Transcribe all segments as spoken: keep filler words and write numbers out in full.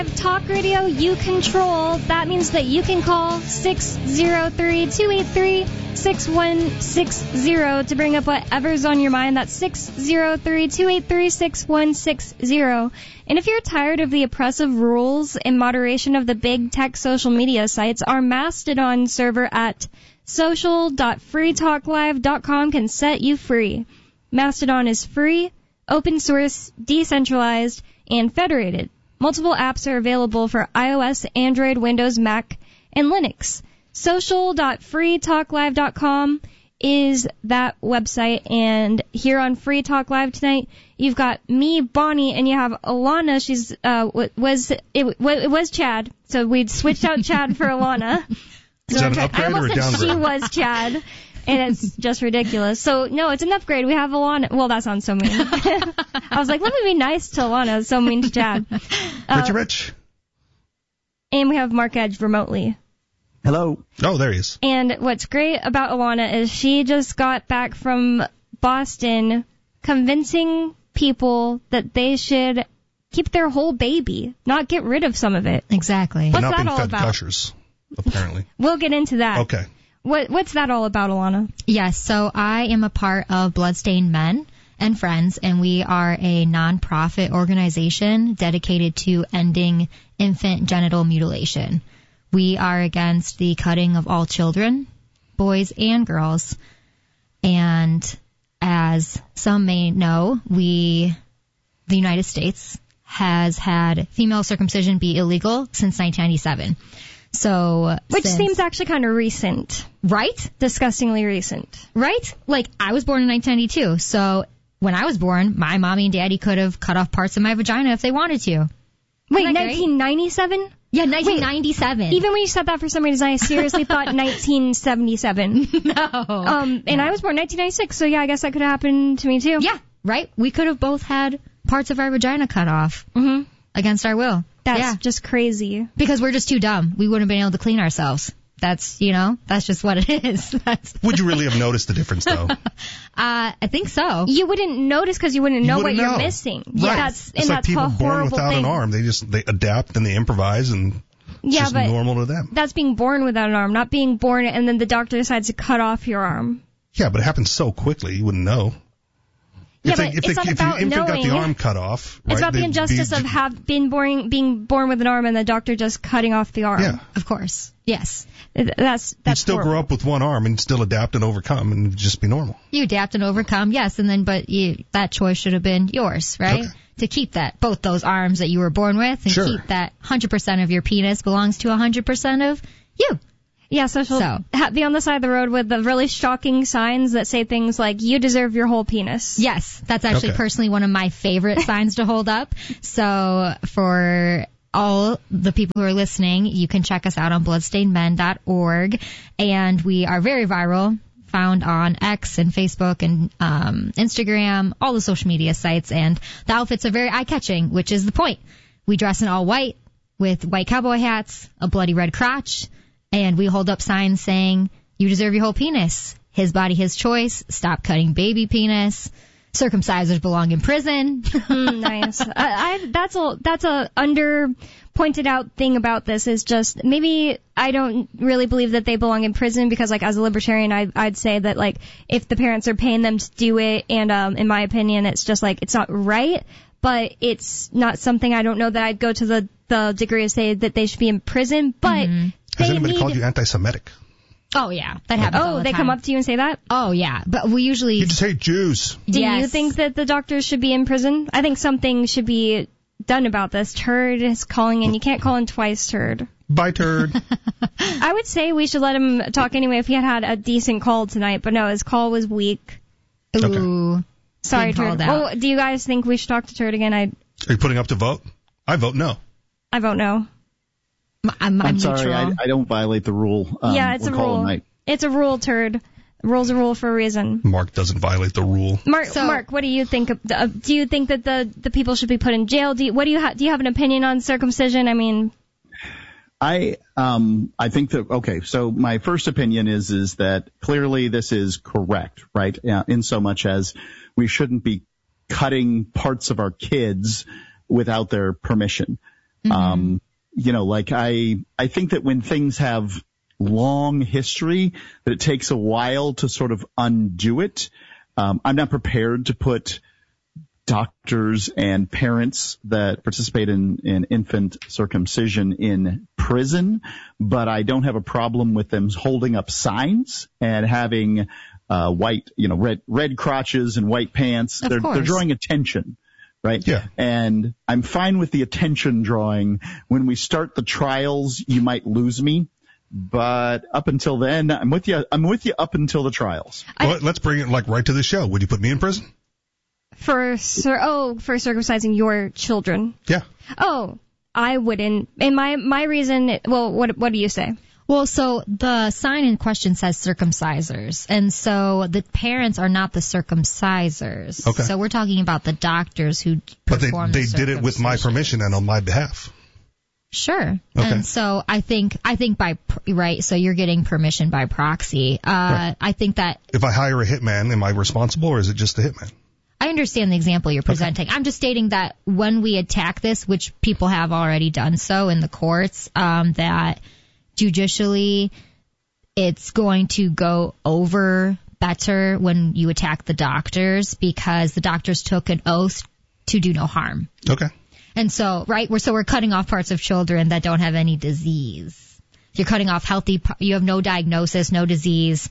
Talk radio you control. That means that you can call six oh three, two eight three, six one six zero to bring up whatever's on your mind. That's six oh three, two eight three, six one six zero. And if you're tired of the oppressive rules and moderation of the big tech social media sites, our Mastodon server at social dot free talk live dot com can set you free. Mastodon is free, open source, decentralized, and federated. Multiple apps are available for iOS, Android, Windows, Mac, and Linux. social dot free talk live dot com is that website, and here on Free Talk Live tonight, you've got me, Bonnie, and you have Alana. She's uh was it, it was Chad, so we'd switched out Chad for Alana. So is that an upgrade I almost or a said downgrade? she was Chad. And it's just ridiculous. So, no, it's an upgrade. We have Alana. Well, that sounds so mean. I was like, let me be nice to Alana. It's so mean to Chad. Uh, Richie Rich. And we have Mark Edge remotely. Hello. Oh, there he is. And what's great about Alana is she just got back from Boston convincing people that they should keep their whole baby, not get rid of some of it. Exactly. What's Not that being all fed about? gushers, apparently. We'll get into that. Okay. What What's that all about, Alana? Yes, so I am a part of Bloodstained Men and Friends, and we are a nonprofit organization dedicated to ending infant genital mutilation. We are against the cutting of all children, boys and girls, and as some may know, we, the United States, has had female circumcision be illegal since nineteen ninety-seven. So, Which since, seems actually kind of recent. right? Disgustingly recent. Right? Like, I was born in nineteen ninety-two, so when I was born, my mommy and daddy could have cut off parts of my vagina if they wanted to. Wait, Isn't that great? nineteen ninety-seven? Yeah, nineteen ninety-seven. Even when you said that for some reason, I seriously thought nineteen seventy-seven. No. Um, and I was born in nineteen ninety-six, so yeah, I guess that could have happened to me too. Yeah, right? We could have both had parts of our vagina cut off Mm-hmm. against our will. That's yeah. just crazy. Because we're just too dumb. We wouldn't have been able to clean ourselves. That's, you know, that's just what it is. That's, Would you really have noticed the difference, though? uh, I think so. You wouldn't notice because you wouldn't know You what wouldn't you're know. missing. Right. That's, It's and like that's people a born horrible without thing. an arm. They just they adapt and they improvise, and it's Yeah, just but normal to them. that's being born without an arm, not being born and then the doctor decides to cut off your arm. Yeah, but it happens so quickly, you wouldn't know. Yeah, if but they, if it's they, not if about the infant got knowing. the arm cut off, It's right, about the they'd injustice be, of have been born being born with an arm and the doctor just cutting off the arm. Yeah. Of course. Yes. That's that's You'd still horrible. grow up with one arm and still adapt and overcome and just be normal. You adapt and overcome, yes, and then, but you, that choice should have been yours, right? Okay. To keep that, both those arms that you were born with, and Sure. keep that one hundred percent of your penis belongs to one hundred percent of you. Yeah, so she'll So. ha- be on the side of the road with the really shocking signs that say things like, you deserve your whole penis. Yes, that's actually Okay. personally one of my favorite signs to hold up. So for all the people who are listening, you can check us out on bloodstained men dot org, and we are very viral, found on X and Facebook and um, Instagram, all the social media sites, and the outfits are very eye-catching, which is the point. We dress in all white with white cowboy hats, a bloody red crotch, and we hold up signs saying, you deserve your whole penis. His body, his choice. Stop cutting baby penis. Circumcisers belong in prison. Mm, nice. I, I, that's a that's a under pointed out thing about this is just maybe I don't really believe that they belong in prison because like as a libertarian I I'd say that like if the parents are paying them to do it and um in my opinion it's just like it's not right, but it's not something I don't know that I'd go to the the degree of say that they should be in prison, but Mm-hmm. Has they anybody need, called you anti-Semitic? Oh, yeah. That happens all Oh, the they time. come up to you and say that? Oh, yeah. But we usually... You just hate Jews. Do Yes. you think that the doctors should be in prison? I think something should be done about this. Turd is calling in. You can't call in twice, Turd. Bye, turd. I would say we should let him talk anyway if he had had a decent call tonight, but no, his call was weak. Ooh. Sorry, Being Turd. called out. Oh, do you guys think we should talk to Turd again? I Are you putting up to vote? I vote no. I vote no. I'm, I'm, I'm neutral. sorry, I, I don't violate the rule. Um, yeah, it's we'll a call rule. it night. It's a rule, Turd. A rule's a rule for a reason. Mark doesn't violate the rule. Mark, So- Mark, what do you think? Of, uh, do you think that the, the people should be put in jail? Do you, what do you ha- do? You have an opinion on circumcision? I mean, I um I think that okay. So my first opinion is is that clearly this is correct, right? Uh, in so much as we shouldn't be cutting parts of our kids without their permission. Mm-hmm. Um, you know, like I, I think that when things have long history, that it takes a while to sort of undo it. Um, I'm not prepared to put doctors and parents that participate in, in infant circumcision in prison, but I don't have a problem with them holding up signs and having uh, white, you know, red red crotches and white pants. Of they're, course. they're drawing attention. Right? Yeah. And I'm fine with the attention drawing. When we start the trials, you might lose me. But up until then, I'm with you. I'm with you up until the trials. Well, let's bring it like right to the show. Would you put me in prison? For cir- oh, for circumcising your children. Yeah. Oh, I wouldn't. And my my reason. Well, what what do you say? Well, so the sign in question says circumcisers, and so the parents are not the circumcisers. Okay. So we're talking about the doctors who But they perform they the did it with my circumcision. permission and on my behalf. Sure. Okay. And so I think I think by pr- right, so you're getting permission by proxy. Uh, Right. I think that If I hire a hitman, am I responsible or is it just the hitman? I understand the example you're presenting. I'm just stating that when we attack this, which people have already done so in the courts, um, that judicially it's going to go over better when you attack the doctors because the doctors took an oath to do no harm. Okay. And so, right, we're, so we're cutting off parts of children that don't have any disease. You're cutting off healthy, you have no diagnosis, no disease.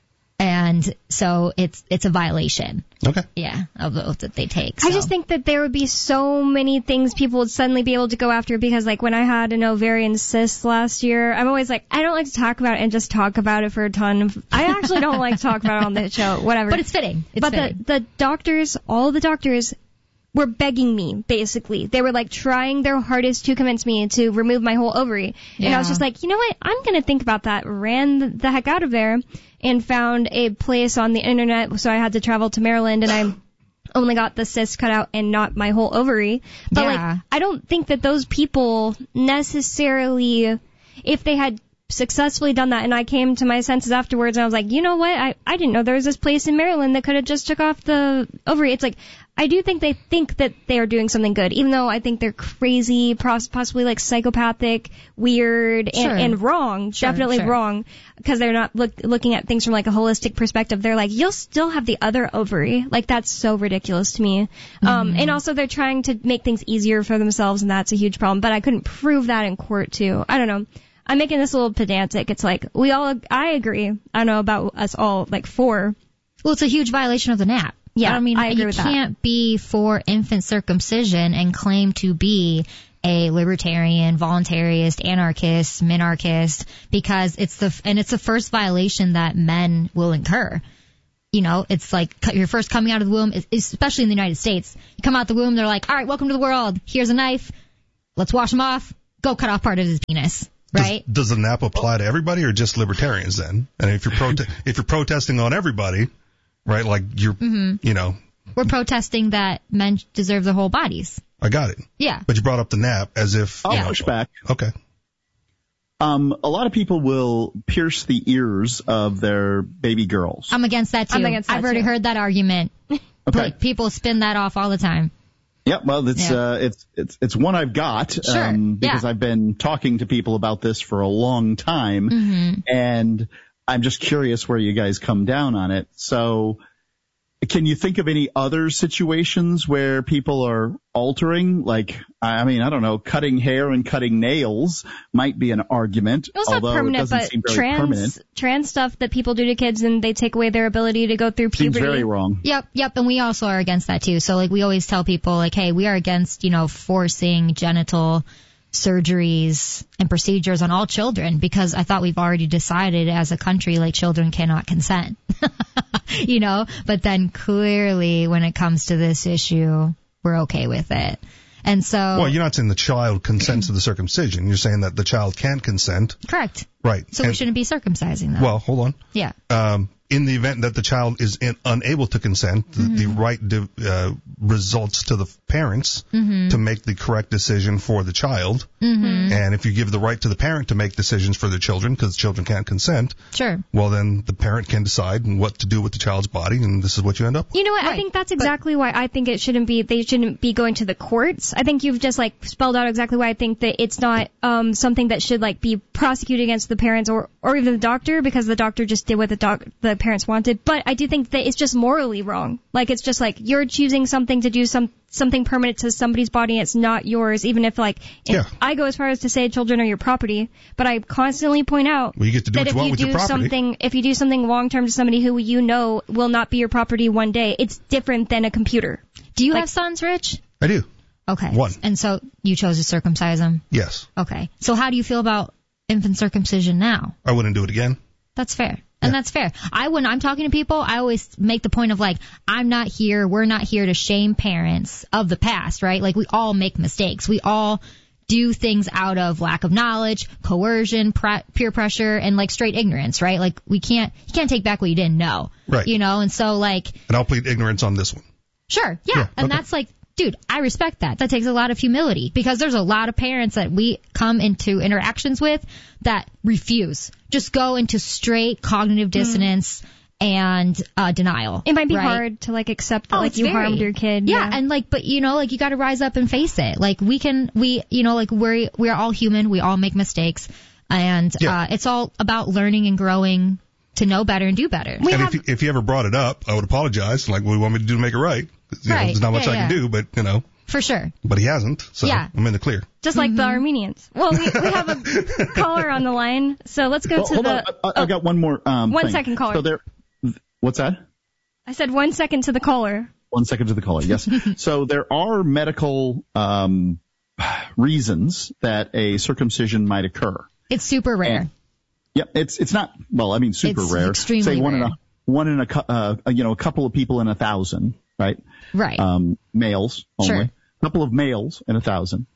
And so it's, it's a violation. Okay. Yeah, of the oath that they take. So. I just think that there would be so many things people would suddenly be able to go after because, like, when I had an ovarian cyst last year, I'm always like, I don't like to talk about it and just talk about it for a ton of, I actually don't like to talk about it on the show, whatever. But it's fitting. It's but fitting. the the doctors, all the doctors were begging me, basically. They were, like, trying their hardest to convince me to remove my whole ovary. And I was Yeah. just like, you know what? I'm going to think about that. Ran the, the heck out of there and found a place on the internet. So I had to travel to Maryland and I only got the cyst cut out and not my whole ovary. But, Yeah. like, I don't think that those people necessarily, if they had successfully done that and I came to my senses afterwards and I was like, you know what? I, I didn't know there was this place in Maryland that could have just took off the ovary. It's like, I do think they think that they are doing something good, even though I think they're crazy, poss- possibly like psychopathic, weird, and, Sure. and wrong. Sure, definitely sure. wrong, because they're not look, looking at things from like a holistic perspective. They're like, you'll still have the other ovary. Like, that's so ridiculous to me. Mm-hmm. Um, and also they're trying to make things easier for themselves, and that's a huge problem. But I couldn't prove that in court too. I don't know. I'm making this a little pedantic. It's like, we all, I agree. I don't know about us all, like four. Well, it's a huge violation of the N A P. Yeah, I mean, I agree you with that. can't be for infant circumcision and claim to be a libertarian, voluntarist, anarchist, minarchist, because it's the, and it's the first violation that men will incur. You know, it's like you're first coming out of the womb, especially in the United States. You come out the womb, they're like, all right, welcome to the world. Here's a knife. Let's wash him off. Go cut off part of his penis. Right? Does, does the N A P apply to everybody or just libertarians then? And if you're prote- if you're protesting on everybody, right, like you're, Mm-hmm. you know. We're protesting that men deserve their whole bodies. I got it. Yeah. But you brought up the N A P as if. I'll you know, push back. Okay. Um, a lot of people will pierce the ears of their baby girls. I'm against that too. I'm against that I've already too. heard that argument. Okay. People spin that off all the time. Yep, well, it's Yeah. uh, it's it's it's one I've got Sure, um, because yeah. I've been talking to people about this for a long time, Mm-hmm. and I'm just curious where you guys come down on it. So, can you think of any other situations where people are altering? Like, I mean, I don't know, cutting hair and cutting nails might be an argument, It's not although it permanent, doesn't but seem very trans permanent. trans stuff that people do to kids and they take away their ability to go through Seems puberty. very wrong. Yep, yep, and we also are against that too. So like we always tell people like, hey, we are against, you know, forcing genital surgeries and procedures on all children because I thought we've already decided as a country like children cannot consent. You know, but then clearly when it comes to this issue, we're okay with it. And so Well, you're not saying the child consents to the circumcision. You're saying that the child can't consent. correct. Right. So we And- shouldn't be circumcising them. Well, hold on. yeah. Um, in the event that the child is in, unable to consent, Mm-hmm. the, the right de, uh, results to the parents Mm-hmm. to make the correct decision for the child. Mm-hmm. And if you give the right to the parent to make decisions for their children, because children can't consent, Sure. well, then the parent can decide what to do with the child's body, and this is what you end up with. You know what? Right. I think that's exactly why I think it shouldn't be. They shouldn't be going to the courts. I think you've just like spelled out exactly why I think that it's not um something that should like be prosecuted against the parents or or even the doctor, because the doctor just did what the doc the parents wanted. But I do think that it's just morally wrong. Like it's just like you're choosing something to do some something permanent to somebody's body. And it's not yours, even if like if Yeah. I go as far as to say children are your property. But I constantly point out Well, you get to do that what you if want you with do your property. something, if you do something long term to somebody who you know will not be your property one day, it's different than a computer. Do you Like- have sons, Rich? I do. Okay. One. And so you chose to circumcise them. Yes. Okay. So how do you feel about infant circumcision now? I wouldn't do it again. That's fair. And that's fair. I, when I'm talking to people, I always make the point of like, I'm not here, we're not here to shame parents of the past, right? Like we all make mistakes. We all do things out of lack of knowledge, coercion, pre- peer pressure, and like straight ignorance, right? Like we can't, you can't take back what you didn't know. Right. You know, and so like, And I'll plead ignorance on this one. sure, yeah. Yeah, and okay. that's like, dude, I respect that. That takes a lot of humility because there's a lot of parents that we come into interactions with that refuse. Just go into straight cognitive dissonance and uh, denial. It might be right? hard to like accept that Oh, like it's you very- harmed your kid. Yeah, and like, but you know, like you got to rise up and face it. Like we can, we, you know, like we're we're all human. We all make mistakes, and Yeah. uh, it's all about learning and growing to know better and do better. We and have- if, you, if you ever brought it up, I would apologize. Like, what do you want me to do to make it right? You know, Right. there's not much Yeah, I can yeah. do, but, you know, For sure. but he hasn't. So Yeah. I'm in the clear. just like Mm-hmm. the Armenians. Well, we, we have a caller on the line, so let's go Well, to hold the. on. I, I- I've got one more. Um, One thing. second, caller. So there. What's that? I said one second to the caller. One second to the caller. Yes. So there are medical um, reasons that a circumcision might occur. It's super rare. And- Yep. It's it's not. Well, I mean, super It's rare. extremely Say one rare. in a one in a cou- uh, you know a couple of people in a thousand, right? Right. Um, males only. Sure. A couple of males in a thousand,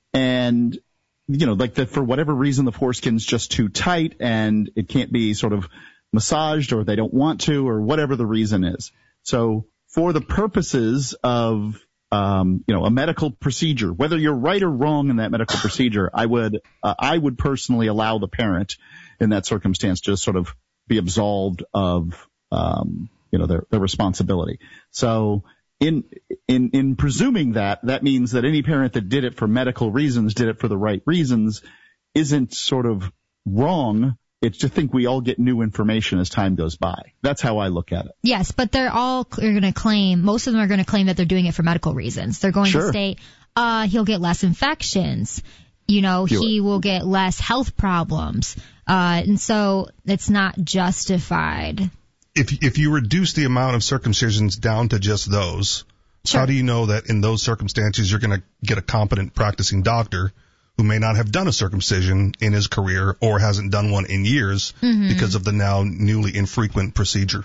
and you know, like the, for whatever reason, the foreskin's just too tight and it can't be sort of massaged, or they don't want to, or whatever the reason is. So for the purposes of, um, you know, a medical procedure, whether you're right or wrong in that medical procedure, I would, uh, I would personally allow the parent in that circumstance to sort of be absolved of, um, you know, their, their responsibility. So in, in, in presuming that, that means that any parent that did it for medical reasons, did it for the right reasons, isn't sort of wrong. It's just think we all get new information as time goes by. That's how I look at it. Yes, but they're all are going to claim, most of them are going to claim that they're doing it for medical reasons. They're going Sure. to state, uh, he'll get less infections. You know, Do he it. will get less health problems. Uh, and so it's not justified. If if you reduce the amount of circumcisions down to just those, Sure. how do you know that in those circumstances you're going to get a competent practicing doctor who may not have done a circumcision in his career or hasn't done one in years Mm-hmm. because of the now newly infrequent procedure?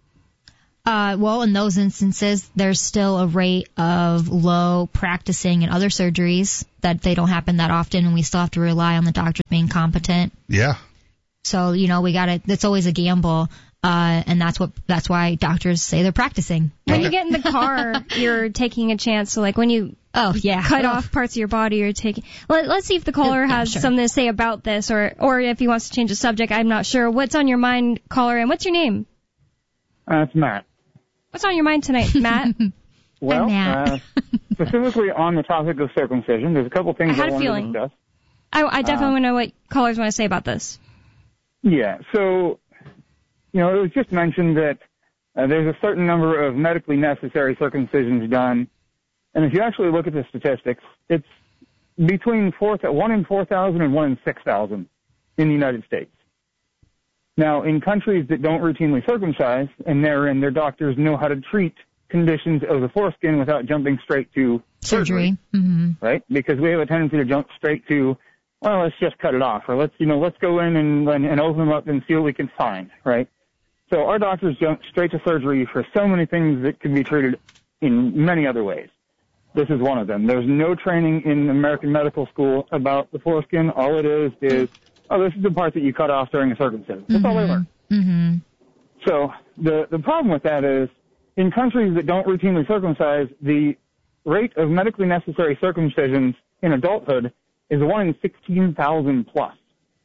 Uh, well, in those instances, there's still a rate of low practicing and other surgeries that they don't happen that often, and we still have to rely on the doctors being competent. Yeah. So, you know, we gotta, it's always a gamble. Uh, and that's what, that's why doctors say they're practicing. When Right? you get in the car, you're taking a chance. So like when you Oh, yeah. cut Ugh. off parts of your body, you're taking. Let, let's see if the caller Yeah, has sure. something to say about this, or or if he wants to change the subject. I'm not sure. What's on your mind, caller? And what's your name? Uh, it's Matt. What's on your mind tonight, Matt? Well, Matt. uh, specifically on the topic of circumcision, there's a couple things I had I, a wanted feeling. to discuss. I, I definitely Uh, want to know what callers want to say about this. Yeah, so, you know, it was just mentioned that uh, there's a certain number of medically necessary circumcisions done, and if you actually look at the statistics, it's between four, one in four thousand and one in six thousand in the United States. Now, in countries that don't routinely circumcise, and therein their doctors know how to treat conditions of the foreskin without jumping straight to Surgery. Mm-hmm. right? Because we have a tendency to jump straight to, well, let's just cut it off, or let's, you know, let's go in and, and, and open them up and see what we can find, right? So our doctors jump straight to surgery for so many things that can be treated in many other ways. This is one of them. There's no training in American medical school about the foreskin. All it is is, oh, this is the part that you cut off during a circumcision. That's all they learn. Mm-hmm. So the, the problem with that is in countries that don't routinely circumcise, the rate of medically necessary circumcisions in adulthood is one in sixteen thousand plus.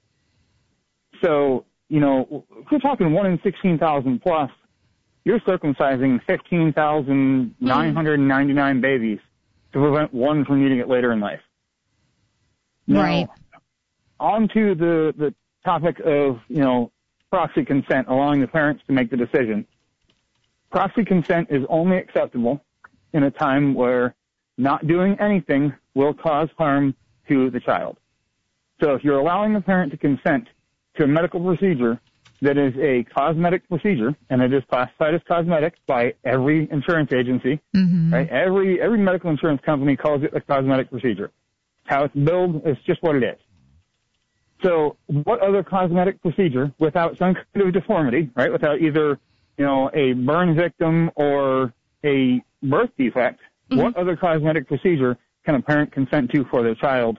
So, you know, if we're talking one in sixteen thousand plus, you're circumcising fifteen thousand nine hundred ninety-nine mm. babies to prevent one from needing it later in life. Now, right. On to the, the topic of, you know, proxy consent, allowing the parents to make the decision. Proxy consent is only acceptable in a time where not doing anything will cause harm to the child. So if you're allowing the parent to consent to a medical procedure that is a cosmetic procedure, and it is classified as cosmetic by every insurance agency, mm-hmm. right? Every every medical insurance company calls it a cosmetic procedure. How it's billed is just what it is. So what other cosmetic procedure without some kind of deformity, right, without either, you know, a burn victim or a birth defect, mm-hmm. what other cosmetic procedure can a parent consent to for their child?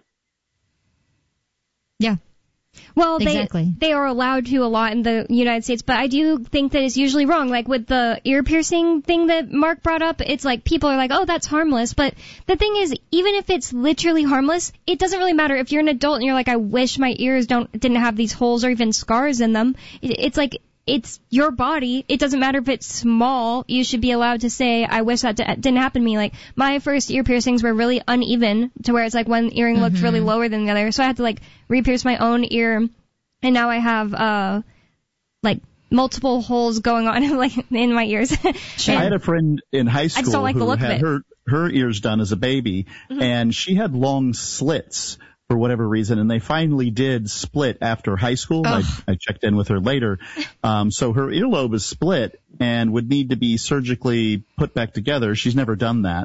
Yeah. Well, they exactly. they are allowed to a lot in the United States, but I do think that it's usually wrong. Like with the ear piercing thing that Mark brought up, it's like people are like, oh, that's harmless. But the thing is, even if it's literally harmless, it doesn't really matter. If you're an adult and you're like, I wish my ears don't didn't have these holes or even scars in them, it, it's like, it's your body. It doesn't matter if it's small. You should be allowed to say, I wish that d- didn't happen to me. Like, my first ear piercings were really uneven to where it's like one earring looked mm-hmm. really lower than the other. So I had to like re-pierce my own ear. And now I have, uh, like multiple holes going on like in my ears. Sure. I had a friend in high school I just don't like who the look had of it. her, her ears done as a baby, mm-hmm. and she had long slits for whatever reason, and they finally did split after high school. I, I checked in with her later. Um, so her earlobe is split and would need to be surgically put back together. She's never done that.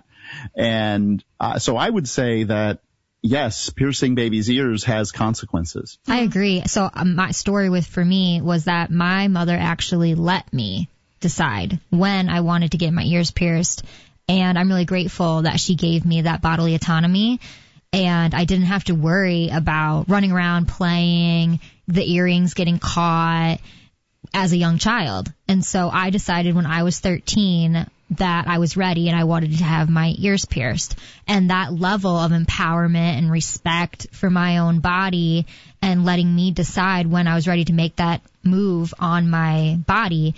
And uh, so I would say that, yes, piercing babies' ears has consequences. I agree. So um, my story with for me was that my mother actually let me decide when I wanted to get my ears pierced. And I'm really grateful that she gave me that bodily autonomy. And I didn't have to worry about running around playing, the earrings getting caught as a young child. And so I decided when I was thirteen that I was ready and I wanted to have my ears pierced. And that level of empowerment and respect for my own body and letting me decide when I was ready to make that move on my body,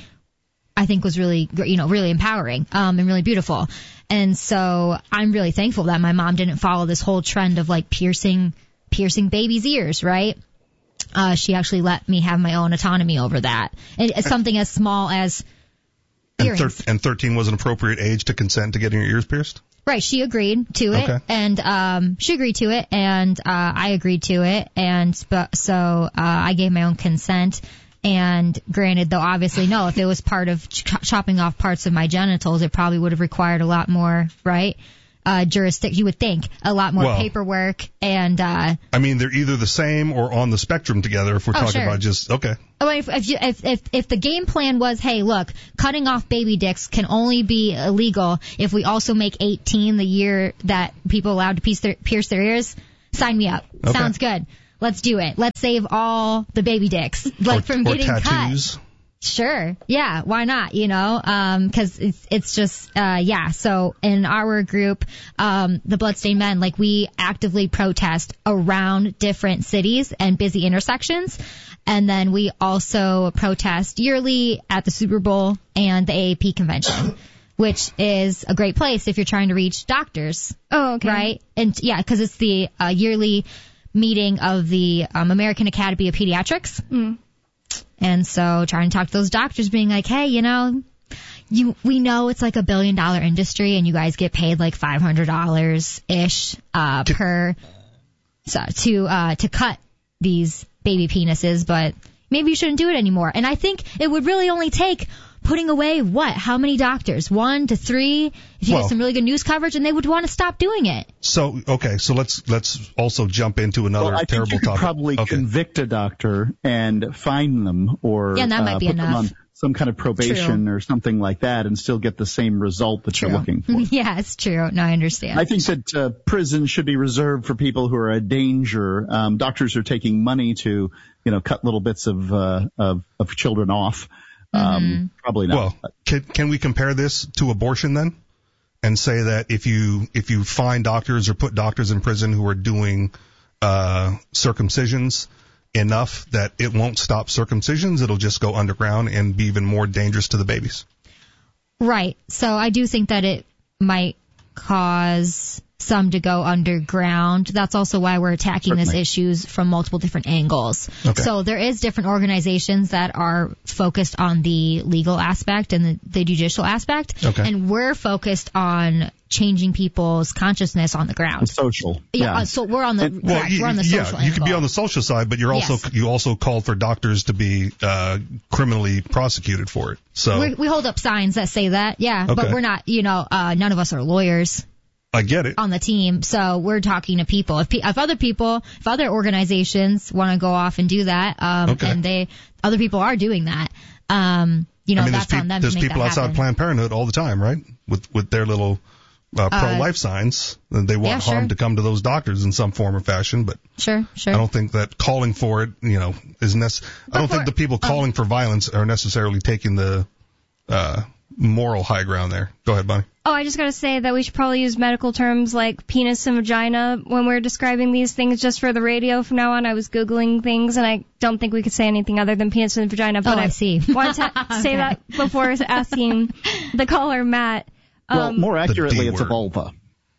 I think was really, you know, really empowering, um, and really beautiful. And so I'm really thankful that my mom didn't follow this whole trend of like piercing, piercing babies' ears, right? Uh, she actually let me have my own autonomy over that. And it's something as small as earrings. And, thir- and thirteen was an appropriate age to consent to getting your ears pierced? Right. She agreed to it. Okay. And, um, she agreed to it and, uh, I agreed to it. And, but, so, uh, I gave my own consent. And granted, though, obviously, no, if it was part of ch- chopping off parts of my genitals, it probably would have required a lot more, right? Uh, jurisdiction, you would think, a lot more well, paperwork and, uh, I mean, they're either the same or on the spectrum together if we're oh, talking sure. about just, okay. Oh, if, if, you, if, if, if the game plan was, hey, look, cutting off baby dicks can only be illegal if we also make eighteen the year that people are allowed to pierce their, pierce their ears, sign me up. Okay. Sounds good. Let's do it. Let's save all the baby dicks, like or, from or getting tattoos. cut. Sure. Yeah. Why not? You know, um, cause it's, it's just, uh, yeah. So in our group, um, the Bloodstained Men, like we actively protest around different cities and busy intersections. And then we also protest yearly at the Super Bowl and the A A P convention, which is a great place if you're trying to reach doctors. Oh, okay. Right. And yeah, cause it's the, uh, yearly meeting of the um, American Academy of Pediatrics. Mm. And so trying to talk to those doctors being like, hey, you know, you, we know it's like a billion dollar industry and you guys get paid like five hundred dollars ish, uh, per, so, to, uh, to cut these baby penises, but maybe you shouldn't do it anymore. And I think it would really only take putting away what? How many doctors? One to three? If you well, get some really good news coverage, and they would want to stop doing it. So, okay, so let's let's also jump into another well, I terrible think you could topic. probably okay. convict a doctor and fine them or yeah, that uh, might be put enough. them on some kind of probation True. or something like that and still get the same result that True. you're looking for. Yeah, it's true. No, I understand. I think that uh, prison should be reserved for people who are a danger. Um, doctors are taking money to, you know, cut little bits of uh, of, of children off. Um, Mm-hmm. Probably not. Well, can, can we compare this to abortion then? And say that if you if you find doctors or put doctors in prison who are doing uh, circumcisions enough that it won't stop circumcisions, it'll just go underground and be even more dangerous to the babies. Right. So I do think that it might cause some to go underground. That's also why we're attacking Certainly. these issues from multiple different angles. Okay. So there is different organizations that are focused on the legal aspect and the, the judicial aspect. Okay. And we're focused on changing people's consciousness on the ground. Social. Yeah. Yeah. uh, so we're on the, And- Well, correct, you, we're on the yeah, social you can be angle. on the social side, but you're also Yes. you also called for doctors to be uh, criminally prosecuted for it. So we we hold up signs that say that, yeah, but Okay. we're not, you know, uh, none of us are lawyers I get it. on the team, so we're talking to people. If, pe- if other people, if other organizations want to go off and do that, um, Okay. and they, other people are doing that, um, you know, I mean, there's, that's peop on them there's to make people that outside happen. Planned Parenthood all the time, right? With with their little uh, pro-life signs, and they want Yeah, sure. harm to come to those doctors in some form or fashion. But Sure, sure. I don't think that calling for it, you know, is nec- I don't for- think the people calling for violence are necessarily taking the uh, moral high ground there. Go ahead, Bonnie. Oh, I just gotta say that we should probably use medical terms like penis and vagina when we're describing these things just for the radio from now on. I was Googling things and I don't think we could say anything other than penis and vagina, but Oh, I see. wanted to say Okay. that before asking the caller, Matt. Well, Um, more accurately, D it's a word. vulva.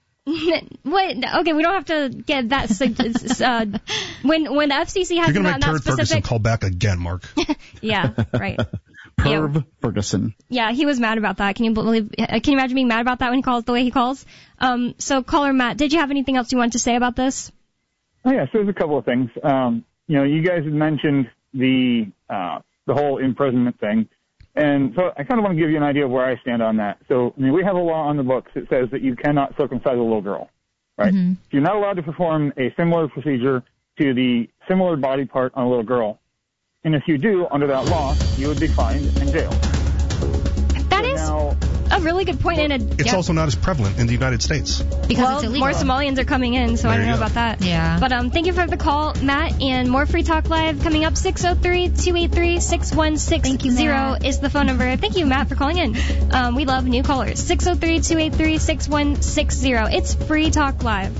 Wait, okay, we don't have to get that. sug- uh, when when the F C C You're hasn't going to gotten make that Turd Ferguson specific, call back again, Mark. yeah, right. Perv Ferguson. Yeah, he was mad about that. Can you believe? uh, Can you imagine being mad about that when he calls the way he calls? Um, so, caller Matt, did you have anything else you wanted to say about this? Oh, yeah, so there's a couple of things. Um, you know, you guys had mentioned the uh, the whole imprisonment thing. And so I kind of want to give you an idea of where I stand on that. So, I mean, we have a law on the books that says that you cannot circumcise a little girl, right? Mm-hmm. You're not allowed to perform a similar procedure to the similar body part on a little girl. And if you do, under that law, you would be fined and jailed. That So is now, a really good point. And a, It's yeah. also not as prevalent in the United States. because well, it's illegal. more Somalians are coming in, so I There don't know you go. about that. Yeah. But um, thank you for the call, Matt, and more Free Talk Live coming up. six oh three, two eight three, six one six Thank you, zero Matt. is the phone number. Thank you, Matt, for calling in. Um, we love new callers. six oh three, two eight three, six one six zero. It's Free Talk Live.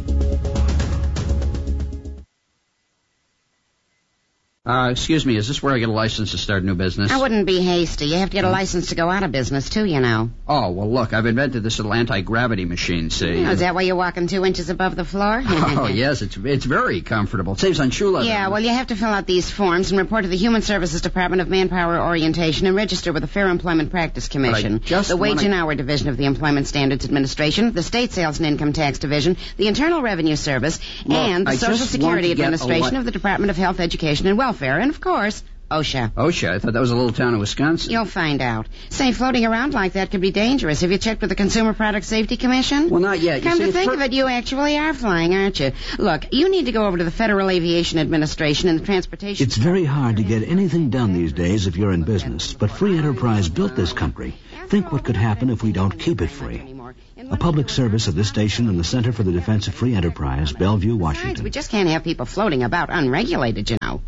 Uh, excuse me, is this where I get a license to start a new business? I wouldn't be hasty. You have to get a license to go out of business, too, you know. Oh, well, look, I've invented this little anti-gravity machine, see? Oh, is that why you're walking two inches above the floor? Oh, yes, it's it's very comfortable. It saves on shoe leather. Yeah, well, you have to fill out these forms and report to the Human Services Department of Manpower Orientation and register with the Fair Employment Practice Commission, just the Wage wanna- and Hour Division of the Employment Standards Administration, the State Sales and Income Tax Division, the Internal Revenue Service, Look, and the I Social just Security want to get a Administration li- of the Department of Health, Education, and Welfare, and, of course, OSHA. OSHA, I thought that was a little town in Wisconsin. You'll find out. Say, floating around like that could be dangerous. Have you checked with the Consumer Product Safety Commission? Well, not yet. You Come see, to it's think per- of it, you actually are flying, aren't you? Look, you need to go over to the Federal Aviation Administration and the Transportation... It's very hard to get anything done these days if you're in business, but Free Enterprise built this country. Think what could happen if we don't keep it free. A public service of this station and the Center for the Defense of Free Enterprise, Bellevue, Besides, Washington. we just can't have people floating about unregulated, you know.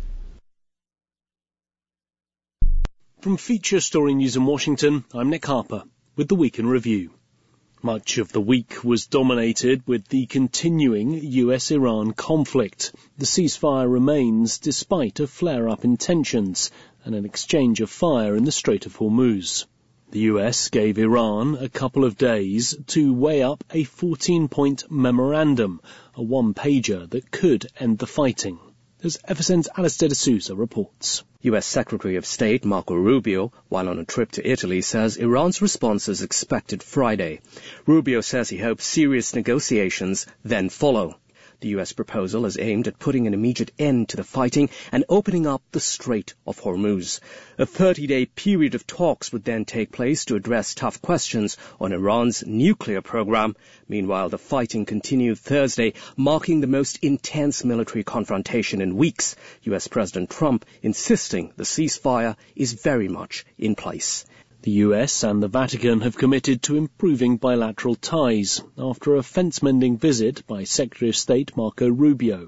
From Feature Story News in Washington, I'm Nick Harper with the Week in Review. Much of the week was dominated with the continuing U S Iran conflict. The ceasefire remains despite a flare-up in tensions and an exchange of fire in the Strait of Hormuz. The U S gave Iran a couple of days to weigh up a fourteen-point memorandum, a one-pager that could end the fighting. As F S N's Alistair D'Souza reports. U S Secretary of State Marco Rubio, while on a trip to Italy, says Iran's response is expected Friday. Rubio says he hopes serious negotiations then follow. The U S proposal is aimed at putting an immediate end to the fighting and opening up the Strait of Hormuz. A thirty-day period of talks would then take place to address tough questions on Iran's nuclear program. Meanwhile, the fighting continued Thursday, marking the most intense military confrontation in weeks. U S President Trump insisting the ceasefire is very much in place. The U S and the Vatican have committed to improving bilateral ties after a fence-mending visit by Secretary of State Marco Rubio.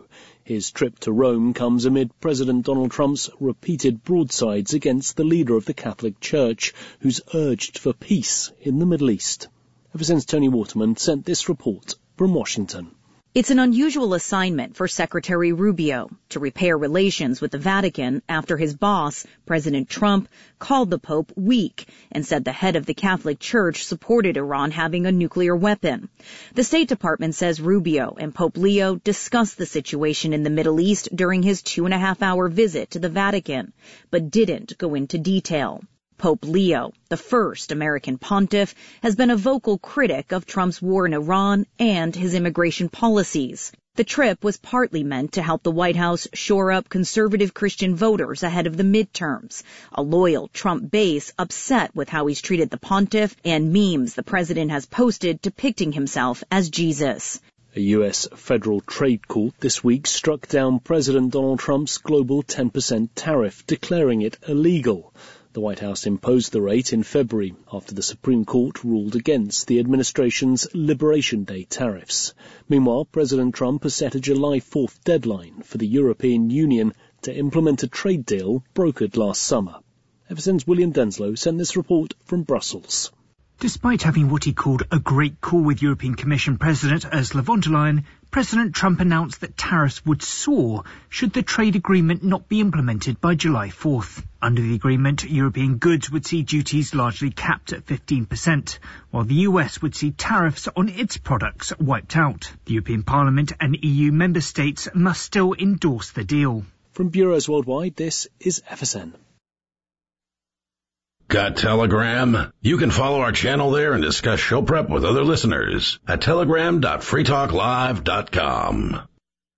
His trip to Rome comes amid President Donald Trump's repeated broadsides against the leader of the Catholic Church, who's urged for peace in the Middle East. Ever since Tony Waterman sent this report from Washington. It's an unusual assignment for Secretary Rubio to repair relations with the Vatican after his boss, President Trump, called the Pope weak and said the head of the Catholic Church supported Iran having a nuclear weapon. The State Department says Rubio and Pope Leo discussed the situation in the Middle East during his two and a half hour visit to the Vatican, but didn't go into detail. Pope Leo, the first American pontiff, has been a vocal critic of Trump's war in Iran and his immigration policies. The trip was partly meant to help the White House shore up conservative Christian voters ahead of the midterms, a loyal Trump base upset with how he's treated the pontiff and memes the president has posted depicting himself as Jesus. A U S federal trade court this week struck down President Donald Trump's global ten percent tariff, declaring it illegal. The White House imposed the rate in February after the Supreme Court ruled against the administration's Liberation Day tariffs. Meanwhile, President Trump has set a July fourth deadline for the European Union to implement a trade deal brokered last summer. Ever since William Denslow sent this report from Brussels. Despite having what he called a great call with European Commission President Ursula von der Leyen, President Trump announced that tariffs would soar should the trade agreement not be implemented by July fourth. Under the agreement, European goods would see duties largely capped at fifteen percent, while the U S would see tariffs on its products wiped out. The European Parliament and E U member states must still endorse the deal. From Bureaus Worldwide, this is F S N. Got Telegram? You can follow our channel there and discuss show prep with other listeners at telegram dot free talk live dot com.